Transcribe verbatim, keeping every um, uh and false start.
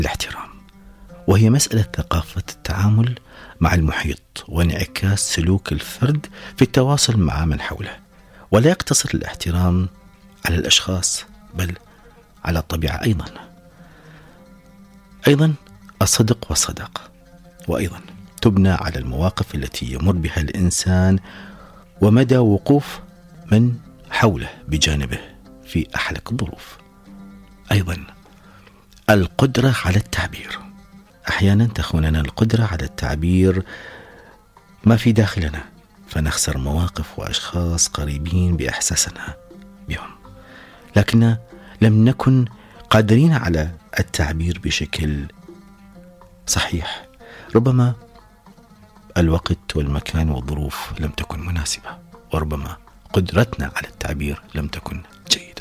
الاحترام، وهي مسألة ثقافة التعامل مع المحيط وانعكاس سلوك الفرد في التواصل مع من حوله. ولا يقتصر الاحترام على الأشخاص بل على الطبيعة أيضا. أيضا الصدق والصداقة، وأيضا تبنى على المواقف التي يمر بها الإنسان ومدى وقوف من حوله بجانبه في أحلك الظروف. أيضا القدرة على التعبير. أحيانا تخوننا القدرة على التعبير ما في داخلنا، فنخسر مواقف وأشخاص قريبين بإحساسنا بهم، لكن لم نكن قادرين على التعبير بشكل صحيح. ربما الوقت والمكان والظروف لم تكن مناسبة، وربما قدرتنا على التعبير لم تكن جيدة.